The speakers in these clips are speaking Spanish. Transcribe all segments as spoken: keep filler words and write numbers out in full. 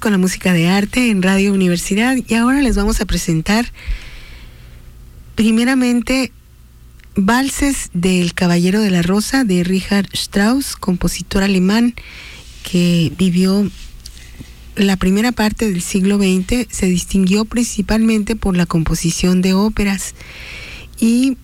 con la música de arte en Radio Universidad y ahora les vamos a presentar primeramente Valses del Caballero de la Rosa de Richard Strauss, compositor alemán que vivió la primera parte del siglo veinte. Se distinguió principalmente por la composición de óperas y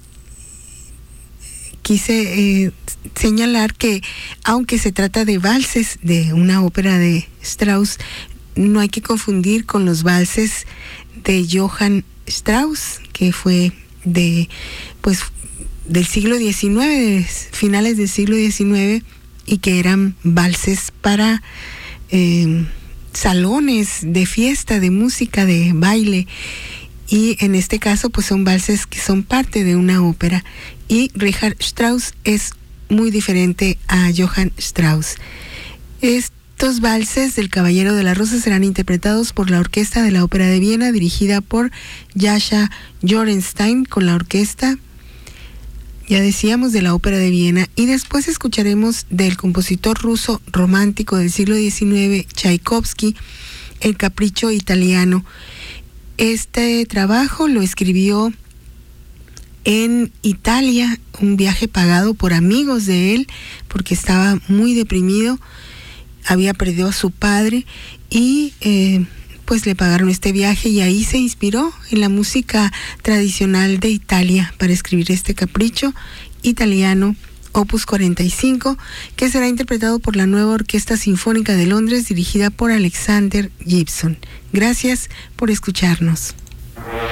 quise eh, señalar que aunque se trata de valses de una ópera de Strauss, no hay que confundir con los valses de Johann Strauss, que fue de pues del siglo diecinueve, de finales del siglo diecinueve, y que eran valses para eh, salones de fiesta, de música, de baile. Y en este caso pues son valses que son parte de una ópera, y Richard Strauss es muy diferente a Johann Strauss. Estos valses del Caballero de la Rosa serán interpretados por la Orquesta de la Ópera de Viena, dirigida por Jascha Jorenstein, con la orquesta, ya decíamos, de la Ópera de Viena. Y después escucharemos del compositor ruso romántico del siglo diecinueve, Tchaikovsky, El Capricho Italiano. Este trabajo lo escribió en Italia, un viaje pagado por amigos de él, porque estaba muy deprimido, había perdido a su padre y eh, pues le pagaron este viaje, y ahí se inspiró en la música tradicional de Italia para escribir este Capricho Italiano, opus cuarenta y cinco, que será interpretado por la nueva Orquesta Sinfónica de Londres, dirigida por Alexander Gibson. Gracias por escucharnos.